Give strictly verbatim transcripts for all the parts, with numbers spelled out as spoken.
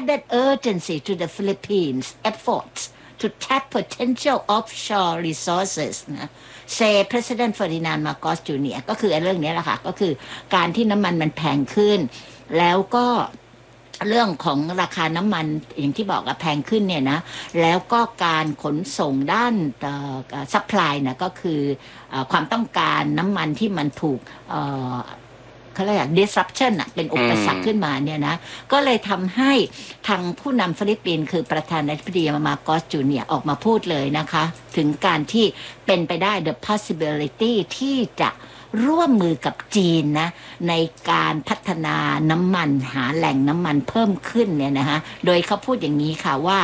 added urgency to the Philippines' efforts to tap potential offshore resources นะ say President Ferdinand Marcos Junior ก็คือเรื่องนี้แหละค่ะก็คือการที่น้ำมันมันแพงขึ้นแล้วก็เรื่องของราคาน้ำมันอย่างที่บอกอะแพงขึ้นเนี่ยนะแล้วก็การขนส่งด้านซัพพลายนะก็คือความต้องการน้ำมันที่มันถูกเขาเรียกว่า disruption อะเป็นอุปสรรคขึ้นมาเนี่ยนะก็เลยทำให้ทางผู้นำฟิลิปปินส์คือประธานาธิบดีมาโกสจูเนียร์ออกมาพูดเลยนะคะถึงการที่เป็นไปได้ the possibility ที่จะร่วมมือกับจีนนะในการพัฒนาน้ำมันหาแหล่งน้ำมันเพิ่มขึ้นเนี่ยนะฮะโดยเขาพูดอย่างนี้ค่ะว่า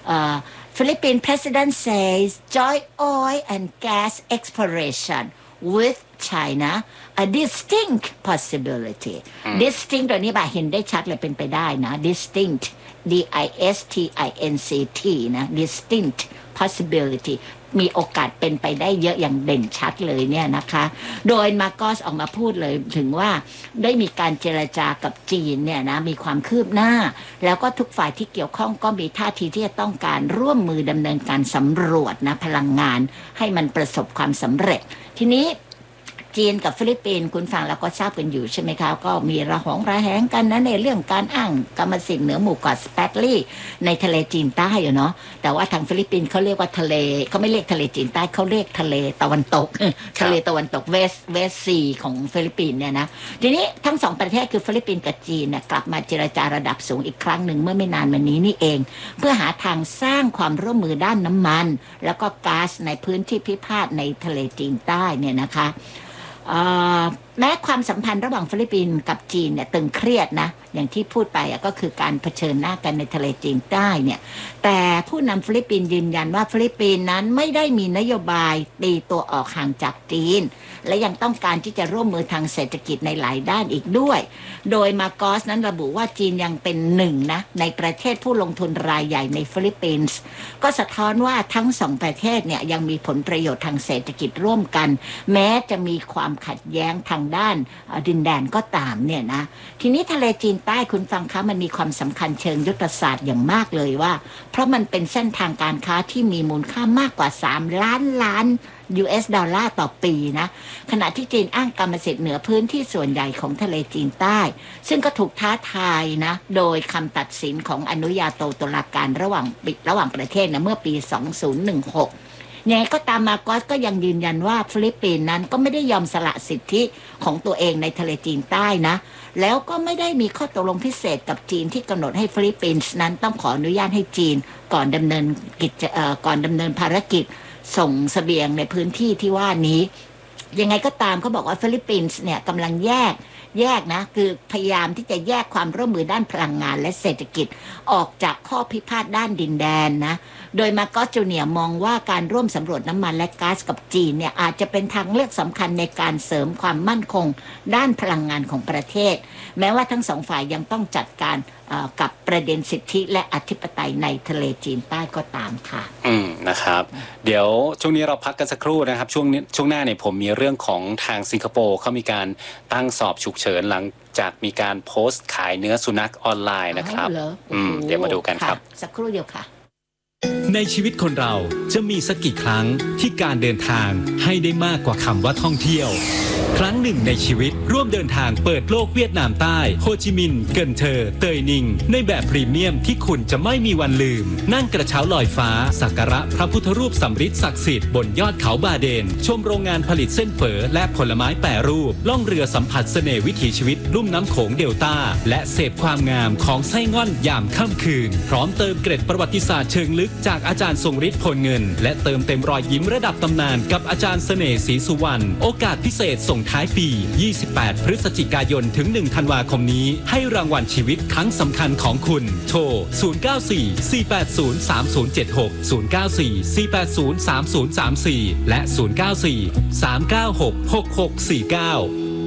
Philippine President says joint oil and gas exploration with China a distinct possibility distinct ตัวนี้บ่าเห็นได้ชัดเลยเป็นไปได้นะ distinct D I S T I N C T นะ distinct possibility มีโอกาสเป็นไปได้เยอะอย่างเด่นชัดเลยเนี่ยนะคะโดยมาโกสออกมาพูดเลยถึงว่าได้มีการเจรจากับจีนเนี่ยนะมีความคืบหน้าแล้วก็ทุกฝ่ายที่เกี่ยวข้องก็มีท่าทีที่จะต้องการร่วมมือดำเนินการสำรวจนะพลังงานให้มันประสบความสำเร็จทีนี้จีนกับฟิลิปปินส์คุณฟังแล้วก็ทราบกันอยู่ใช่ไหมคะก็มีระหองระแหงกันนะในเรื่องการอ้างกรรมสิทธิ์เหนือหมู่เกาะสเปตลีในทะเลจีนใต้อยู่เนาะแต่ว่าทางฟิลิปปินส์เขาเรียกว่าทะเลเขาไม่เรียกทะเลจีนใต้เขาเรียกทะเลตะวันตกทะเลตะวันตกเวสเวสซีของฟิลิปปินส์เนี่ยนะทีนี้ทั้งสองประเทศคือฟิลิปปินส์กับจีนเนี่ยกลับมาเจรจาระดับสูงอีกครั้งหนึ่งเมื่อไม่นานมานี้นี่เองเพื่อหาทางสร้างความร่วมมือด้านน้ำมันแล้วก็ก๊าซในพื้นที่พิพาทในทะเลจีนใต้เนี่ยนะคะแม้ความสัมพันธ์ระหว่างฟิลิปปินส์กับจีนเนี่ยตึงเครียดนะอย่างที่พูดไปก็คือการเผชิญหน้ากันในทะเลจีนใต้เนี่ยแต่ผู้นำฟิลิปปินส์ยืนยันว่าฟิลิปปินส์นั้นไม่ได้มีนโยบายตีตัวออกห่างจากจีนและยังต้องการที่จะร่วมมือทางเศรษฐกิจในหลายด้านอีกด้วยโดยมาโกสนั้นระบุว่าจีนยังเป็นหนึ่งนะในประเทศผู้ลงทุนรายใหญ่ในฟิลิปปินส์ก็สะท้อนว่าทั้งสองประเทศเนี่ยยังมีผลประโยชน์ทางเศรษฐกิจร่วมกันแม้จะมีความขัดแย้งทางด้านดินแดนก็ตามเนี่ยนะทีนี้ทะเลจีนใต้คุณฟังคะมันมีความสำคัญเชิงยุทธศาสตร์อย่างมากเลยว่าเพราะมันเป็นเส้นทางการค้าที่มีมูลค่ามากกว่าสามล้านล้าน ยู เอส ดอลลาร์ต่อปีนะขณะที่จีนอ้างกรรมสิทธิ์เหนือพื้นที่ส่วนใหญ่ของทะเลจีนใต้ซึ่งก็ถูกท้าทายนะโดยคำตัดสินของอนุญาโตตุลาการระหว่างระหว่างประเทศนะเมื่อปีสองพันสิบหกยังไงก็ตามมาโกสก็ยังยืนยันว่าฟิลิปปินส์นั้นก็ไม่ได้ยอมสละสิทธิของตัวเองในทะเลจีนใต้นะแล้วก็ไม่ได้มีข้อตกลงพิเศษกับจีนที่กำหนดให้ฟิลิปปินส์นั้นต้องขออนุญาตให้จีนก่อนดำเนินกิจเอ่อก่อนดำเนินภารกิจส่งเสบียงในพื้นที่ที่ว่านี้ยังไงก็ตามเขาบอกว่าฟิลิปปินส์เนี่ยกำลังแยกแยกนะคือพยายามที่จะแยกความร่วมมือด้านพลังงานและเศรษฐกิจออกจากข้อพิพาทด้านดินแดนนะโดยมาโกสจูเนียร์มองว่าการร่วมสำรวจน้ำมันและก๊าซกับจีนเนี่ยอาจจะเป็นทางเลือกสำคัญในการเสริมความมั่นคงด้านพลังงานของประเทศแม้ว่าทั้งสองฝ่ายยังต้องจัดการกับประเด็นสิทธิและอธิปไตยในทะเลจีนใต้ก็ตามค่ะอืมนะครับเดี๋ยวช่วงนี้เราพักกันสักครู่นะครับช่วงนี้ช่วงหน้าเนี่ยผมมีเรื่องของทางสิงคโปร์เขามีการตั้งสอบฉุกเฉินหลังจากมีการโพสต์ขายเนื้อสุนัขออนไลน์นะครับอืมเดี๋ยวมาดูกันครับสักครู่เดียวค่ะในชีวิตคนเราจะมีสักกี่ครั้งที่การเดินทางให้ได้มากกว่าคำว่าท่องเที่ยวครั้งหนึ่งในชีวิตร่วมเดินทางเปิดโลกเวียดนามใต้โฮจิมินห์เกินเทอเตยนิงในแบบพรีเมียมที่คุณจะไม่มีวันลืมนั่งกระเช้าลอยฟ้าสักการะพระพุทธรูปสำริดศักดิ์สิทธิ์บนยอดเขาบาเดนชมโรงงานผลิตเส้นเฝอและผลไม้แปรรูปล่องเรือสัมผัสเสน่ห์วิถีชีวิตลุ่มน้ำโขงเดลต้าและเสพความงามของไส้ง่อนยามค่ำคืนพร้อมเติมเกร็ดประวัติศาสตร์เชิงลึกจากอาจารย์ทรงฤทธิ์พลเงินและเติมเต็มรอยยิ้มระดับตำนานกับอาจารย์เสน่ห์ศรีสุวรรณโอกาสพิเศษส่งท้ายปียี่สิบแปดพฤศจิกายนถึงหนึ่งธันวาคมนี้ให้รางวัลชีวิตครั้งสำคัญของคุณโทรศูนย์ เก้า สี่ สี่ แปด ศูนย์ สาม ศูนย์ เจ็ด หก ศูนย์ เก้า สี่ สี่ แปด ศูนย์ สาม ศูนย์ สาม สี่และศูนย์ เก้า สี่ สาม เก้า หก หก หก สี่ เก้า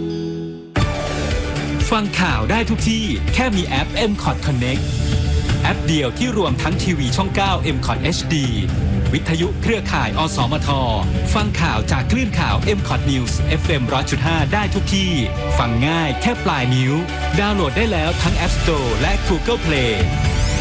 ฟังข่าวได้ทุกที่แค่มีแอป เอ็ม คอท Connect แอปเดียวที่รวมทั้งทีวีช่องเก้า เอ็ม คอท เอช ดี วิทยุเครือข่ายอสมทฟังข่าวจากคลื่นข่าว เอ็ม คอท News เอฟ เอ็ม หนึ่งร้อยจุดห้า ได้ทุกที่ฟังง่ายแค่ปลายนิ้วดาวน์โหลดได้แล้วทั้ง App Store และ Google Play